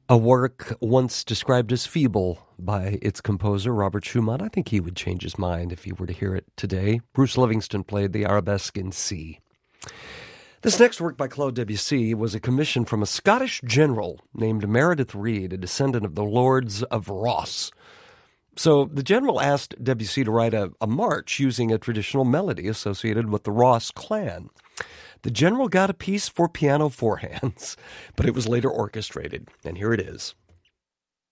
A work once described as feeble by its composer, Robert Schumann. I think he would change his mind if he were to hear it today. Bruce Livingston played the Arabesque in C. This next work by Claude Debussy was a commission from a Scottish general named Meredith Reed, a descendant of the Lords of Ross. So the general asked Debussy to write a march using a traditional melody associated with the Ross clan. The general got a piece for piano four hands, but it was later orchestrated, and here it is.